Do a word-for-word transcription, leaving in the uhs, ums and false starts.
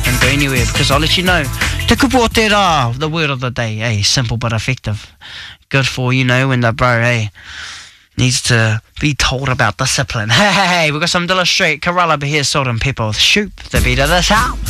and go anywhere, because I'll let you know. Te kupu o te rā, the word of the day, eh? Simple but effective. Good for, you know, when the bro, eh, needs to be told about discipline. Hey, hey, hey, we've got some Dilla Street, Kerala, but here's Salt and Pepper with Shoop, the beat of this out.